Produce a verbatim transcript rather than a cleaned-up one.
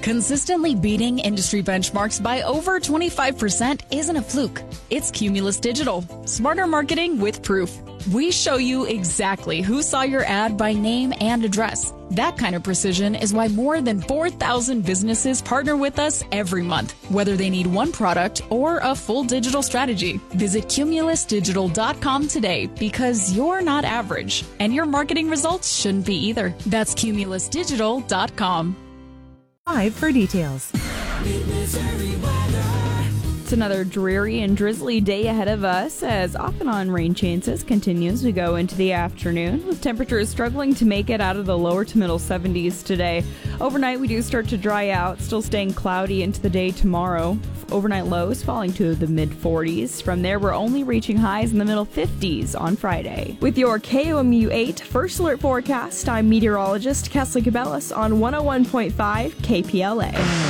Consistently beating industry benchmarks by over twenty-five percent isn't a fluke. It's Cumulus Digital. Smarter marketing with proof. We show you exactly who saw your ad by name and address. That kind of precision is why more than four thousand businesses partner with us every month, whether they need one product or a full digital strategy. Visit cumulus digital dot com today because you're not average, and your marketing results shouldn't be either. That's cumulus digital dot com. Five for details. It's another dreary and drizzly day ahead of us as off and on rain chances continue as we go into the afternoon, with temperatures struggling to make it out of the lower to middle seventies today. Overnight, we do start to dry out, still staying cloudy into the day tomorrow. Overnight lows falling to the mid forties. From there, we're only reaching highs in the middle fifties on Friday. With your K O M U eight First Alert forecast, I'm meteorologist Kesley Cabellas on one oh one point five K P L A.